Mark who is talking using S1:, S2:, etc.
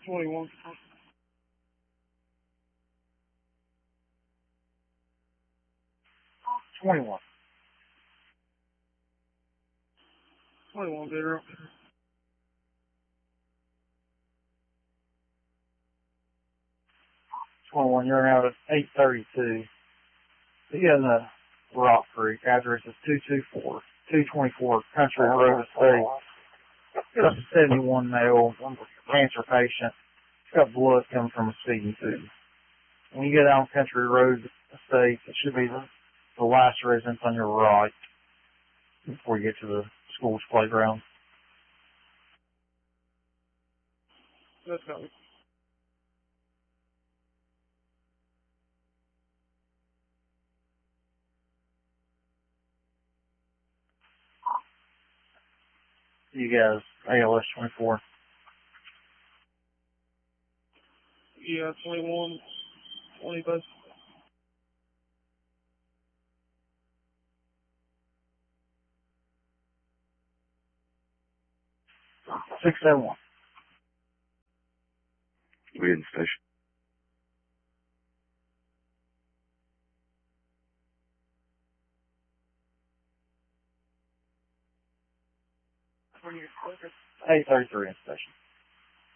S1: 21.
S2: 21.
S1: 21, Gabriel.
S2: 21, you're out at 832. You got in the Rock Creek. Address is 224 Country Road Estate. Got a 71 male cancer patient. He's got blood coming from a speeding tube. When you get out on Country Road Estate, it should be the last residence on your right before you get to the school's playground.
S1: That's got me.
S2: You guys, ALS 24.
S1: Yeah, 21, 20 bus.
S2: Six 7-1.
S3: We in station.
S1: When you're
S2: 833 in station.